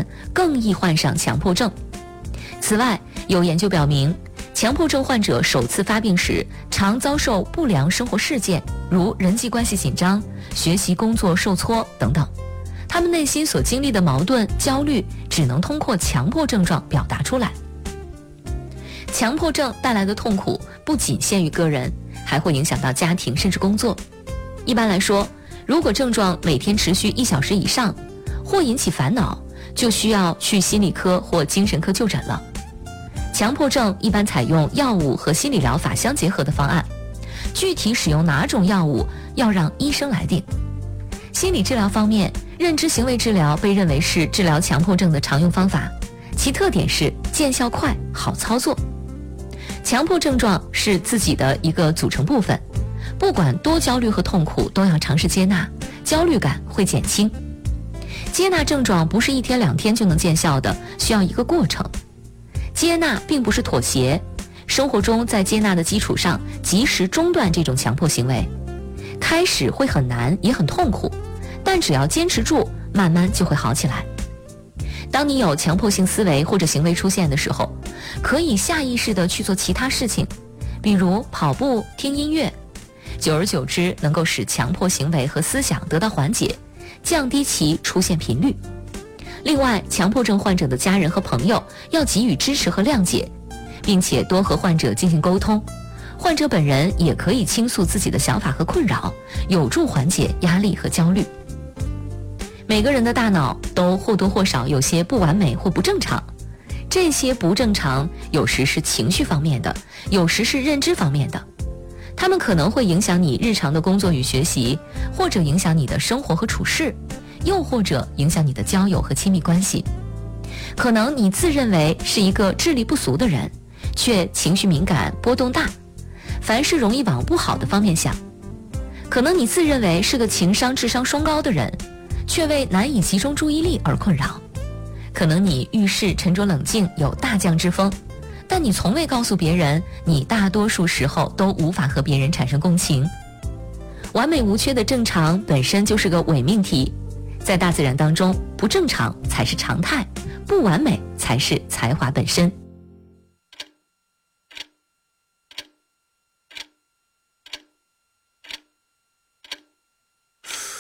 人更易患上强迫症。此外，有研究表明，强迫症患者首次发病时常遭受不良生活事件，如人际关系紧张、学习工作受挫等等。他们内心所经历的矛盾、焦虑只能通过强迫症状表达出来。强迫症带来的痛苦不仅限于个人，还会影响到家庭甚至工作。一般来说，如果症状每天持续1小时以上，或引起烦恼，就需要去心理科或精神科就诊了。强迫症一般采用药物和心理疗法相结合的方案，具体使用哪种药物要让医生来定。心理治疗方面，认知行为治疗被认为是治疗强迫症的常用方法，其特点是见效快、好操作。强迫症状是自己的一个组成部分，不管多焦虑和痛苦，都要尝试接纳，焦虑感会减轻。接纳症状不是1天2天就能见效的，需要一个过程。接纳并不是妥协，生活中在接纳的基础上，及时中断这种强迫行为。开始会很难，也很痛苦，但只要坚持住，慢慢就会好起来。当你有强迫性思维或者行为出现的时候，可以下意识地去做其他事情，比如跑步、听音乐，久而久之能够使强迫行为和思想得到缓解，降低其出现频率。另外，强迫症患者的家人和朋友要给予支持和谅解，并且多和患者进行沟通。患者本人也可以倾诉自己的想法和困扰，有助缓解压力和焦虑。每个人的大脑都或多或少有些不完美或不正常，这些不正常有时是情绪方面的，有时是认知方面的，它们可能会影响你日常的工作与学习，或者影响你的生活和处事，又或者影响你的交友和亲密关系。可能你自认为是一个智力不俗的人，却情绪敏感、波动大，凡事容易往不好的方面想。可能你自认为是个情商、智商双高的人，却为难以集中注意力而困扰。可能你遇事沉着冷静，有大将之风，但你从未告诉别人，你大多数时候都无法和别人产生共情。完美无缺的正常本身就是个伪命题，在大自然当中，不正常才是常态，不完美才是才华本身。